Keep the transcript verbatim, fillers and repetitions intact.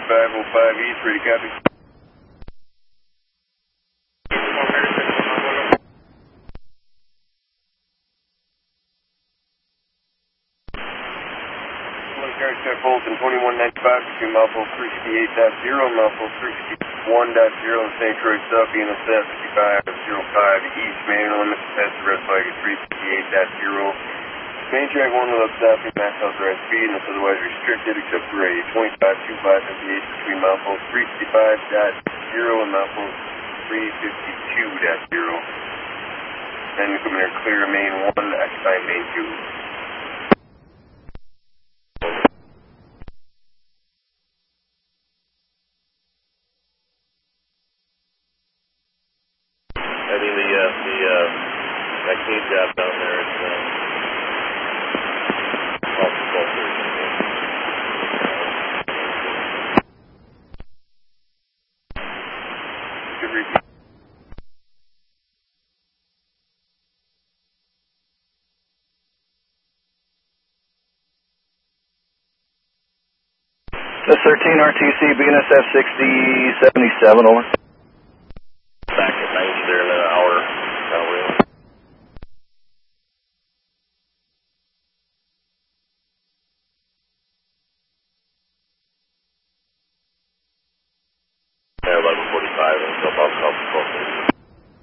five oh five East, ready to copy. Aircraft Bolton twenty-one ninety-five between Mouthful three sixty-eight point zero and Mouthful three sixty-one point zero in Saint Croix South, being a set fifty-five oh five East, manual limit to pass the red flag at three sixty-eight point zero. Main track one will up south max authorized speed and is otherwise restricted except for a twenty-five two five fifty-eight between Mouthful three sixty-five point zero and Mouthful three fifty-two point zero. And you come in here clear main one, occupy main two. I mean, the, uh, the, uh, that cave job down there, it's, uh, called the culture. Good review. The thirteen R T C B N S F sixty seventy-seven, over.